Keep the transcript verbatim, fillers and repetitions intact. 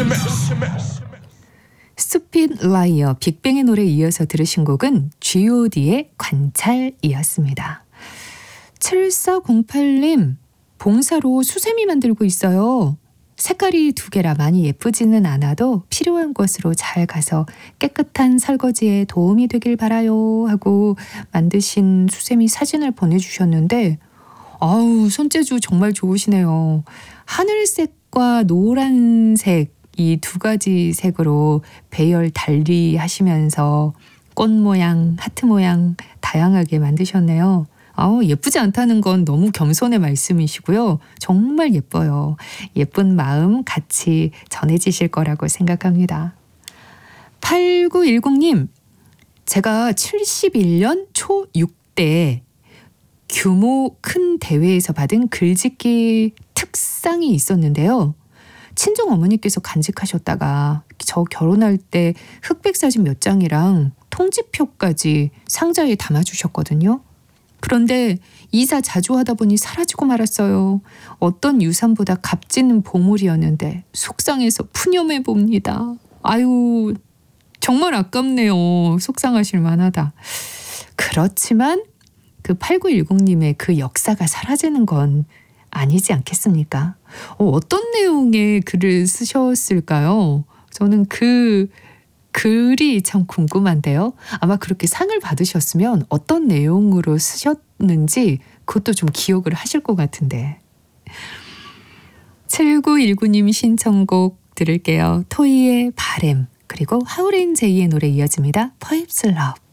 스피드 라이어 빅뱅의 노래에 이어서 들으신 곡은 지 오 디의 관찰이었습니다. 칠사공팔 님, 봉사로 수세미 만들고 있어요. 색깔이 두 개라 많이 예쁘지는 않아도 필요한 곳으로 잘 가서 깨끗한 설거지에 도움이 되길 바라요 하고 만드신 수세미 사진을 보내주셨는데 아우 손재주 정말 좋으시네요. 하늘색과 노란색 이 두 가지 색으로 배열 달리 하시면서 꽃 모양, 하트 모양 다양하게 만드셨네요. 아우 예쁘지 않다는 건 너무 겸손의 말씀이시고요. 정말 예뻐요. 예쁜 마음 같이 전해지실 거라고 생각합니다. 팔구일공 님, 제가 칠십일 년 초육 때 규모 큰 대회에서 받은 글짓기 특상이 있었는데요. 친정 어머니께서 간직하셨다가 저 결혼할 때 흑백 사진 몇 장이랑 통지표까지 상자에 담아주셨거든요. 그런데 이사 자주 하다 보니 사라지고 말았어요. 어떤 유산보다 값지는 보물이었는데 속상해서 푸념해 봅니다. 아유 정말 아깝네요. 속상하실 만하다. 그렇지만 그 팔구일공 님의 그 역사가 사라지는 건 아니지 않겠습니까? 어, 어떤 내용의 글을 쓰셨을까요? 저는 그 글이 참 궁금한데요. 아마 그렇게 상을 받으셨으면 어떤 내용으로 쓰셨는지 그것도 좀 기억을 하실 것 같은데. 칠구일구 님 신청곡 들을게요. 토이의 바램 그리고 하울앤 제이의 노래 이어집니다. Perhaps Love.